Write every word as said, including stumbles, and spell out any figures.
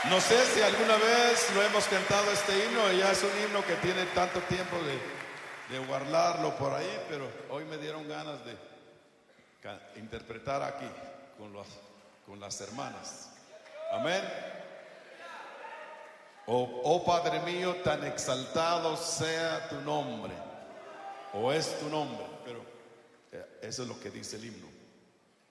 No sé si alguna vez lo hemos cantado este himno, ya es un himno que tiene tanto tiempo de, de guardarlo por ahí, pero hoy me dieron ganas de interpretar aquí con, los, con las hermanas. Amén. Oh, oh Padre mío, tan exaltado sea tu nombre, o es tu nombre, pero eso es lo que dice el himno.